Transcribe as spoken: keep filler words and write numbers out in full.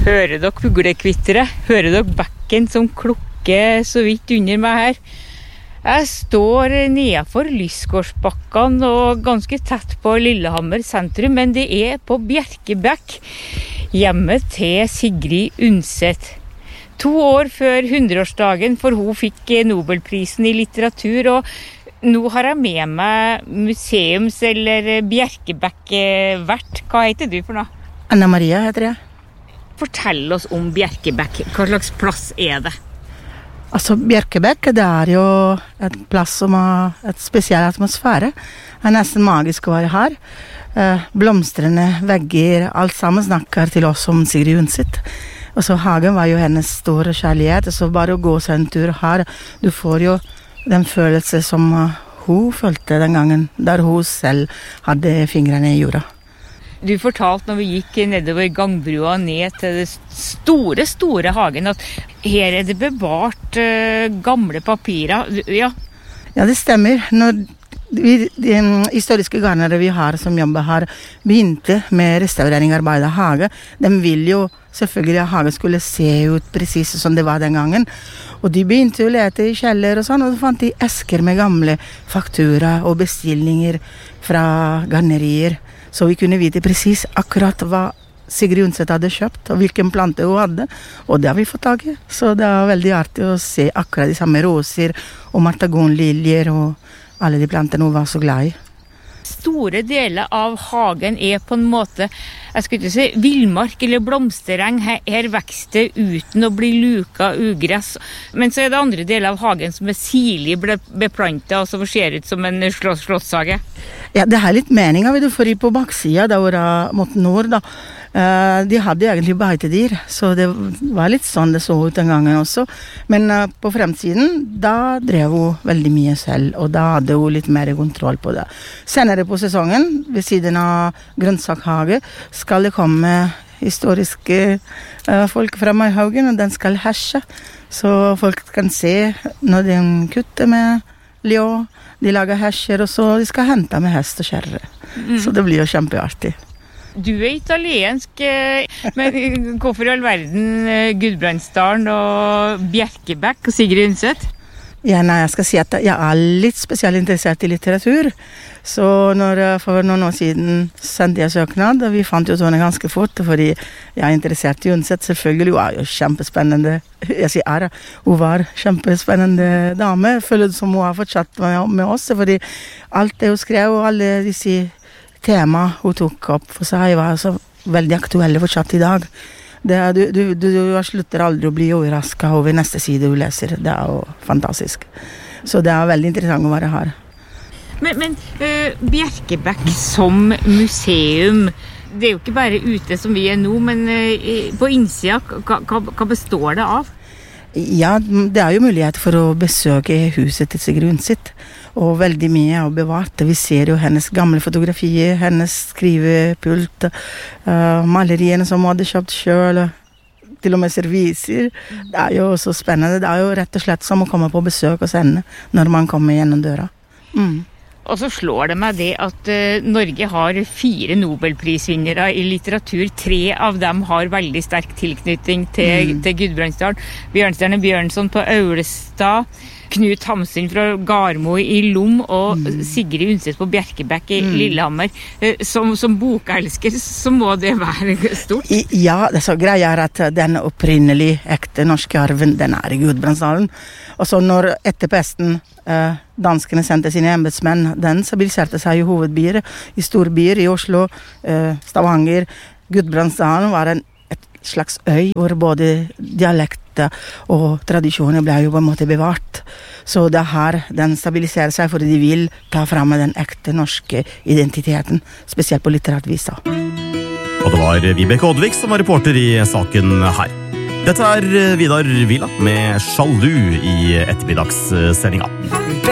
Hører dere fuglekvittere? Hører dere bekken som klukker så vidt under meg her? Jeg står nedenfor Lysgårdsbakkene og ganske tett på Lillehammer sentrum, men det er på Bjerkebekk, hjemmet til Sigrid Undset. To år før hundreårsdagen, for hun fikk Nobelprisen i litteratur, og nå har jeg med meg museums- eller Bjerkebekk-vert. Hva heter du for noe? Anna Maria heter jeg. Fortell oss om Bjerkebekk. Hva slags plass er det? Altså, Bjerkebekk, det er jo et plass som har et spesiell atmosfære. Det er nesten magisk å være her. Eh, blomstrende vegger, alt sammen snakker til oss om Sigrid Undset. Og så hagen var jo hennes store kjærlighet, så bare å gå seg en tur her, du får jo den følelse som hun følte den gangen, der hun selv hadde fingrene i jorda. Du fortalte når vi gikk nedover gangbrua ned til det store, store hagen, at her er det bevart uh, gamle papirer. Ja. Ja, det stemmer. Når vi, de historiske garnere vi har som jobber her, begynte med restaureringarbeid av hage, de vil jo selvfølgelig at hagen skulle se ut precis som det var den gangen. Og de begynte å lete i kjeller og sånn, og så fant de esker med gamle faktura og bestillinger fra garnerier. Så vi kunne vite precis akkurat hva Sigrid Undset hadde kjøpt, og hvilken plante hun hadde. Og det har vi fått tag i. Så det er veldig artig å se akkurat de samme roser og martagonliljer og alle de plantene hun var så glad i. Store deler av hagen er på en måte, jeg skulle ikke si, villmark eller blomstereng. Her, her vekst det uten å bli luka ugress. Men så er det andre deler av hagen som er sirlig beplantet, og som ser ut som en slåss, slottshage. Ja, det er litt meningen, vet du, for på baksida, da var det mot nord, da, uh, de hadde egentlig beitedyr, så det var litt sånn det så ut den gangen også. Men uh, på fremtiden, da drev hun veldig mye selv, og da hadde hun litt mer kontroll på det. Senere på sesongen, ved siden av grønnsakshage, skal det komme historiske uh, folk fra Maihaugen, og den skal herse, så folk kan se når de kutter med ljå, de lager hesjer, og så de skal hente med hest og kjerre. Mm. Så det blir jo kjempeartig. Du er italiensk, men hvorfor i all verden Gudbrandsdalen og Bjerkebekk og Sigrid Undset? Ja, nei, jeg skal si at jeg er litt spesielt interessert i litteratur. Så når, for noen år siden sendte jeg søknad, og vi fant jo sånne ganske fort, fordi jeg er interessert i Undset. Selvfølgelig, hun er jo kjempespennende. Jeg sier ære, hun var kjempespennende dame. Jeg føler det som hun har fortsatt med, med oss, fordi alt det hun skrev, og alle disse tema hun tok opp for seg, var så veldig aktuelle fortsatt i dag. Det er, du, du, du, du slutter aldri å bli overrasket over neste side du leser. Det er jo fantastisk. Så det er veldig interessant å være her. Men, men uh, Bjerkebekk som museum, det er jo ikke bare ute som vi er nå, men uh, på innsida, hva, hva, hva består det av? Ja, det er jo mulighet for å besøke huset til Sigrid Undset, og veldig mye er bevart. Vi ser jo hennes gamle fotografier, hennes skrivepult, uh, maleriene som hun hadde kjøpt selv, til og med serviser. Det er jo så spennende. Det er jo rett og slett som å komme på besøk hos henne når man kommer gjennom døra. Mm. Og så slår det meg det at uh, Norge har fire Nobelprisvinnere i litteratur. Tre av dem har veldig sterk tilknytning til, mm. til Gudbrandsdalen. Bjørnstjerne Bjørnson på Aulestad, Knut Hamsun fra Garmo i Lom og mm. Sigrid Undset på Bjerkebekk i mm. Lillehammer. Som, som bokelsker så må det være stort. I, ja, det er så greia er at den opprinnelig ekte norske arven, den er i Gudbrandsdalen. Og så når etter pesten eh, danskene sendte sine embetsmenn, den stabiliserte seg i hovedbyer, i storbyer, i Oslo, eh, Stavanger. Gudbrandsdalen var en slags øy hvor både dialekter og tradisjoner ble jo på en måte bevart. Så det er her den stabiliserer seg, fordi de vil ta frem den ekte norske identiteten, spesielt på litterært vis. Og det var Vibeke Oddvik som var reporter i saken her. Dette er Vidar Vila med Sjalu i ettermiddagssendinga.